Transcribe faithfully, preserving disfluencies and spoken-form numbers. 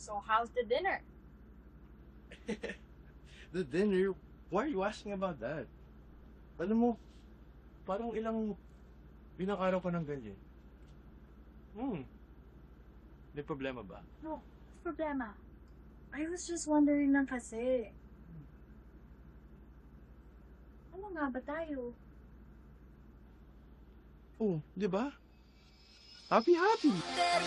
So how's the dinner? The dinner? Why are you asking about that? Alam mo, parang ilang ilang araw ka ng ganyan. Hmm. May problema ba? No, what's problema? I was just wondering lang kasi. Ano nga ba tayo? Oh, di ba? Happy, happy!